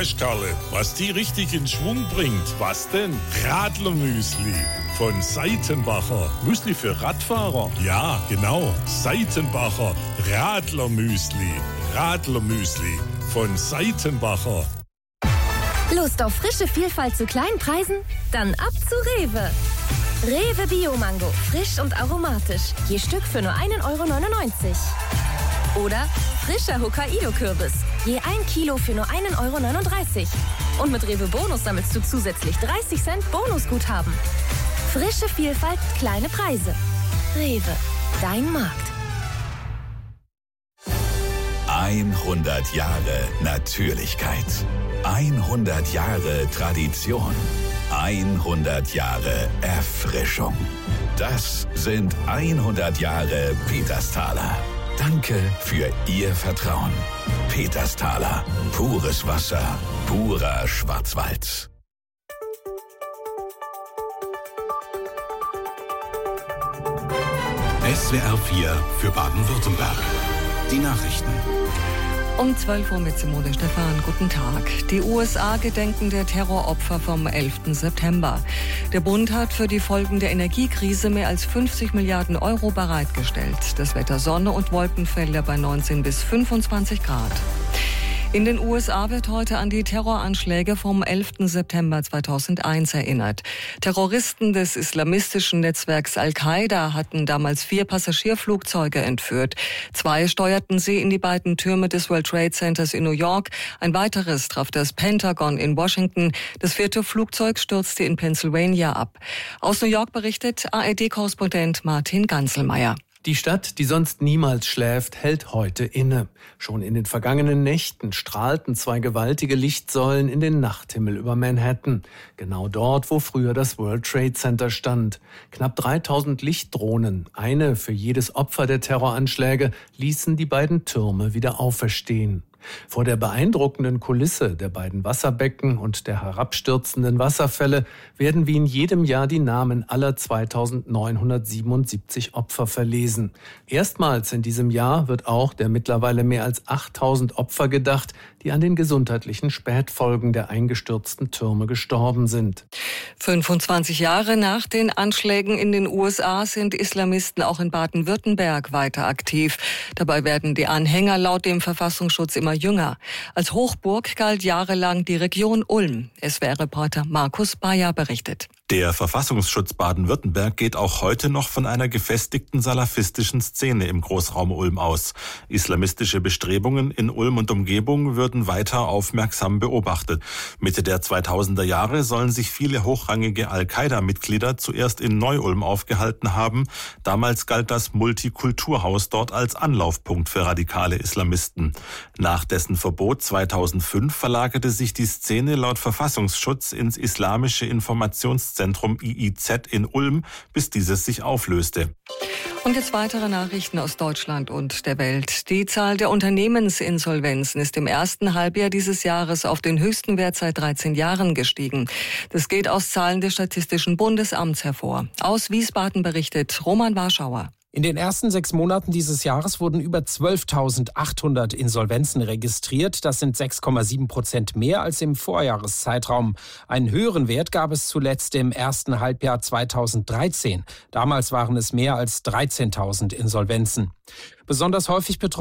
Weißt Karle, was die richtig in Schwung bringt? Was denn? Radlermüsli von Seitenbacher. Müsli für Radfahrer? Ja, genau. Seitenbacher Radlermüsli. Radlermüsli von Seitenbacher. Lust auf frische Vielfalt zu kleinen Preisen? Dann ab zu Rewe. Rewe Bio-Mango, frisch und aromatisch. Je Stück für nur 1,99 €. Oder frischer Hokkaido-Kürbis. Je 1 Kilo für nur 1,39 €. Und mit Rewe Bonus sammelst du zusätzlich 30 Cent Bonusguthaben. Frische Vielfalt, kleine Preise. Rewe, dein Markt. 100 Jahre Natürlichkeit. 100 Jahre Tradition. 100 Jahre Erfrischung. Das sind 100 Jahre Petersthaler. Danke für Ihr Vertrauen. Petersthaler. Pures Wasser. Purer Schwarzwald. SWR 4 für Baden-Württemberg. Die Nachrichten. Um 12 Uhr mit Simone Stephan. Guten Tag. Die USA gedenken der Terroropfer vom 11. September. Der Bund hat für die Folgen der Energiekrise mehr als 50 Milliarden € bereitgestellt. Das Wetter Sonne und Wolkenfelder bei 19 bis 25 Grad. In den USA wird heute an die Terroranschläge vom 11. September 2001 erinnert. Terroristen des islamistischen Netzwerks Al-Qaida hatten damals 4 Passagierflugzeuge entführt. 2 steuerten sie in die beiden Türme des World Trade Centers in New York. Ein weiteres traf das Pentagon in Washington. Das 4. Flugzeug stürzte in Pennsylvania ab. Aus New York berichtet ARD-Korrespondent Martin Ganselmeier. Die Stadt, die sonst niemals schläft, hält heute inne. Schon in den vergangenen Nächten strahlten 2 gewaltige Lichtsäulen in den Nachthimmel über Manhattan. Genau dort, wo früher das World Trade Center stand. Knapp 3000 Lichtdrohnen, eine für jedes Opfer der Terroranschläge, ließen die beiden Türme wieder auferstehen. Vor der beeindruckenden Kulisse der beiden Wasserbecken und der herabstürzenden Wasserfälle werden wie in jedem Jahr die Namen aller 2977 Opfer verlesen. Erstmals in diesem Jahr wird auch der mittlerweile mehr als 8000 Opfer gedacht, die an den gesundheitlichen Spätfolgen der eingestürzten Türme gestorben sind. 25 Jahre nach den Anschlägen in den USA sind Islamisten auch in Baden-Württemberg weiter aktiv. Dabei werden die Anhänger laut dem Verfassungsschutz immer jünger. Als Hochburg galt jahrelang die Region Ulm. SWR-Reporter Markus Bayer berichtet. Der Verfassungsschutz Baden-Württemberg geht auch heute noch von einer gefestigten salafistischen Szene im Großraum Ulm aus. Islamistische Bestrebungen in Ulm und Umgebung würden weiter aufmerksam beobachtet. Mitte der 2000er Jahre sollen sich viele hochrangige Al-Qaida-Mitglieder zuerst in Neu-Ulm aufgehalten haben. Damals galt das Multikulturhaus dort als Anlaufpunkt für radikale Islamisten. Nach dessen Verbot 2005 verlagerte sich die Szene laut Verfassungsschutz ins Islamische Informationszentrum IIZ in Ulm, bis dieses sich auflöste. Und jetzt weitere Nachrichten aus Deutschland und der Welt. Die Zahl der Unternehmensinsolvenzen ist im ersten Halbjahr dieses Jahres auf den höchsten Wert seit 13 Jahren gestiegen. Das geht aus Zahlen des Statistischen Bundesamts hervor. Aus Wiesbaden berichtet Roman Warschauer. In den ersten 6 Monaten dieses Jahres wurden über 12.800 Insolvenzen registriert. Das sind 6,7% mehr als im Vorjahreszeitraum. Einen höheren Wert gab es zuletzt im ersten Halbjahr 2013. Damals waren es mehr als 13.000 Insolvenzen. Besonders häufig betroffen